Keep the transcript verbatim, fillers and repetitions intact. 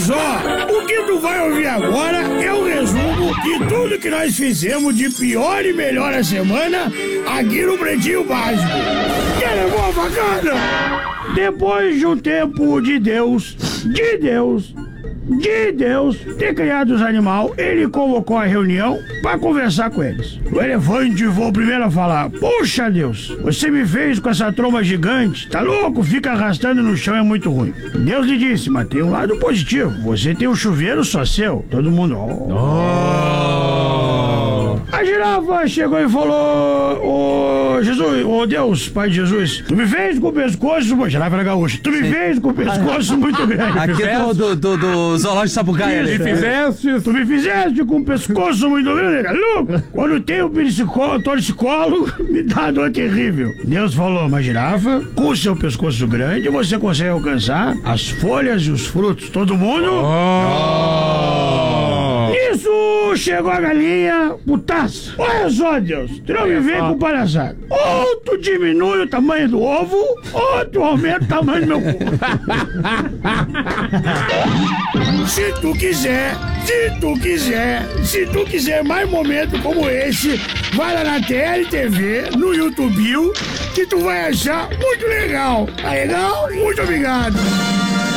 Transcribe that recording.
Mas ó, o que tu vai ouvir agora é o resumo de tudo que nós fizemos de pior e melhor a semana aqui no Pretinho Básico. Que levou a facada? Depois de um tempo de Deus, de Deus, de Deus ter criado os animais, ele convocou a reunião para conversar com eles. O elefante foi o primeiro a falar: puxa Deus, você me fez com essa tromba gigante, tá louco? Fica arrastando no chão, é muito ruim. Deus lhe disse: mas tem um lado positivo, você tem um chuveiro só seu. Todo mundo... Oh. Oh. A girafa chegou e falou: ô oh, Jesus, ô oh, Deus, Pai de Jesus, tu me fez com o pescoço... Pô, girafa era gaúcha. Tu me Sim. fez com o pescoço muito grande. Aqui é do, do, do zoológico Sapucaia. Tu me fizeste, tu me fizeste com o pescoço muito grande, é louco? Quando tem o psicólogo, torcicólogo, me dá dor terrível. Deus falou: mas girafa, com o seu pescoço grande, você consegue alcançar as folhas e os frutos. Todo mundo? Oh. Isso chegou a galinha, putaça. Olha só, Deus, tu não me vem com palhaçada. Ou tu diminui o tamanho do ovo, ou tu aumenta o tamanho do meu cu. Se tu quiser, se tu quiser, se tu quiser mais momentos como esse, vai lá na T L T V, no YouTube, que tu vai achar muito legal. Tá legal? Muito obrigado.